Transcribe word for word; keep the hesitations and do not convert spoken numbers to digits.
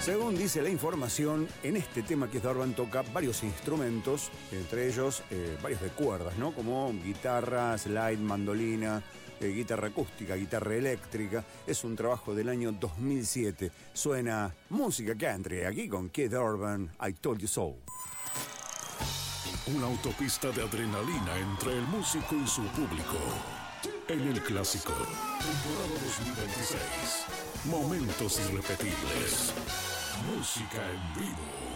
Según dice la información, en este tema Keith Urban toca varios instrumentos, entre ellos eh, varios de cuerdas, ¿no? Como guitarra, slide, mandolina, eh, guitarra acústica, guitarra eléctrica. Es un trabajo del año dos mil siete. Suena música country aquí con Keith Urban, I Told You So. Una autopista de adrenalina entre el músico y su público. En el clásico, temporada dos mil veintiséis. Momentos irrepetibles. Música en vivo.